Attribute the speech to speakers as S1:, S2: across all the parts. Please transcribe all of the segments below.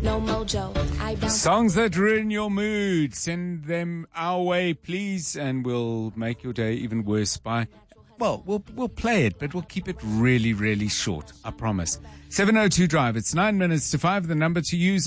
S1: no mojo.
S2: Songs that ruin your mood, send them our way, please, and we'll make your day even worse by, well, we'll play it, but we'll keep it really, really short, I promise. 702 Drive, it's 9 minutes to 5, the number to use,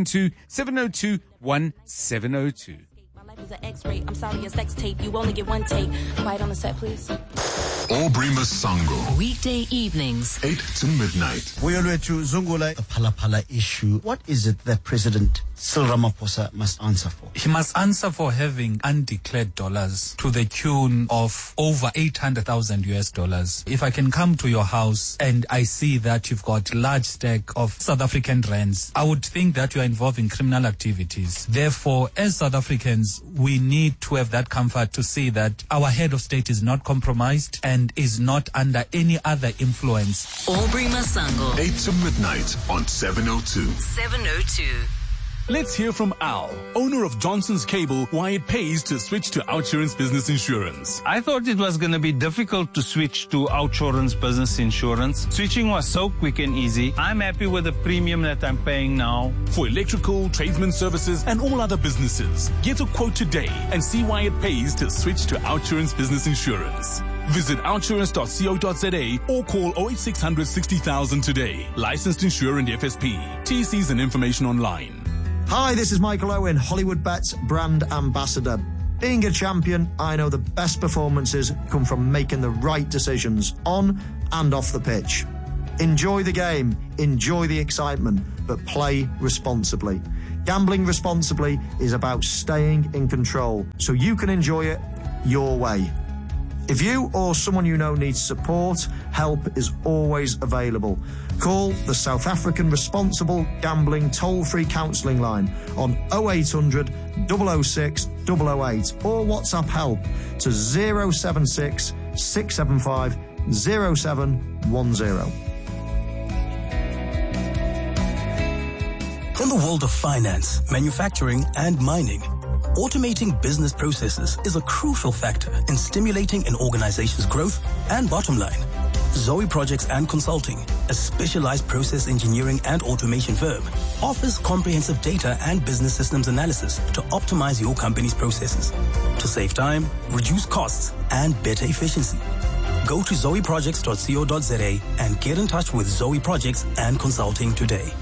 S2: 072-702-1702.
S1: My life is an X-ray, I'm sorry, a sex tape, you only get one take. Quiet on the set, please.
S3: Aubrey Masango.
S4: Weekday evenings,
S3: 8 to midnight.
S5: Uyolwethu Zungula, the Phala issue. What is it that President Cyril Ramaphosa must answer for?
S6: He must answer for having undeclared dollars to the tune of over $800,000. If I can come to your house and I see that you've got large stack of South African rands, I would think that you are involved in criminal activities. Therefore, as South Africans, we need to have that comfort to see that our head of state is not compromised and is not under any other influence.
S4: Aubrey Masango,
S3: 8 to midnight on 702.
S4: 702.
S7: Let's hear from Al, owner of Johnson's Cable, why it pays to switch to Outsurance Business Insurance.
S8: I thought it was going to be difficult to switch to Outsurance Business Insurance. Switching was so quick and easy. I'm happy with the premium that I'm paying now.
S7: For electrical, tradesman services, and all other businesses, get a quote today and see why it pays to switch to Outsurance Business Insurance. Visit outsurance.co.za or call 08600 60,000 today. Licensed insurer and FSP. TCs and information online.
S5: Hi, this is Michael Owen, Hollywood Bets brand ambassador. Being a champion, I know the best performances come from making the right decisions on and off the pitch. Enjoy the game, enjoy the excitement, but play responsibly. Gambling responsibly is about staying in control, so you can enjoy it your way. If you or someone you know needs support, help is always available. Call the South African Responsible Gambling Toll-Free Counselling Line on 0800 006 008 or WhatsApp help to 076 675 0710.
S9: In the world of finance, manufacturing, and mining, automating business processes is a crucial factor in stimulating an organization's growth and bottom line. Zoe Projects and Consulting, a specialized process engineering and automation firm, offers comprehensive data and business systems analysis to optimize your company's processes, to save time, reduce costs, and better efficiency. Go to zoeprojects.co.za and get in touch with Zoe Projects and Consulting today.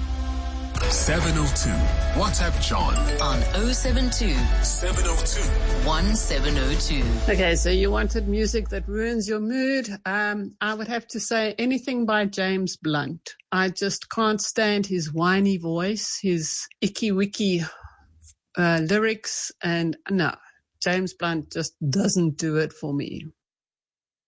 S3: 702. WhatsApp John
S4: on 072
S3: 702
S4: 1702.
S10: Okay, so you wanted music that ruins your mood. I would have to say anything by James Blunt. I just can't stand his whiny voice, his icky-wicky lyrics, and no, James Blunt just doesn't do it for me.